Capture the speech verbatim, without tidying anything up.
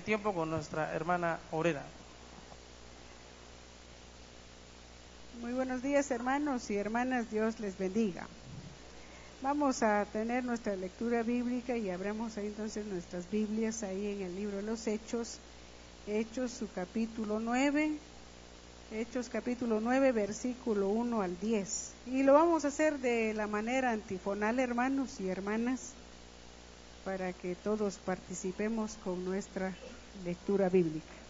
tiempo con nuestra hermana Aurora. Muy buenos días, hermanos y hermanas, Dios les bendiga. Vamos a tener nuestra lectura bíblica y abramos ahí entonces nuestras Biblias ahí en el libro de los Hechos, Hechos su capítulo nueve, Hechos capítulo nueve, versículo uno al diez. Y lo vamos a hacer de la manera antifonal, hermanos y hermanas, para que todos participemos con nuestra lectura bíblica.